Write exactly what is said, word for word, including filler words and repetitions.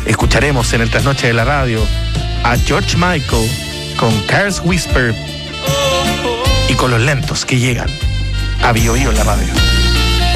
Escucharemos en el Trasnoche de la Radio a George Michael con Cars Whisper y con los lentos que llegan a Bio Bio en la radio.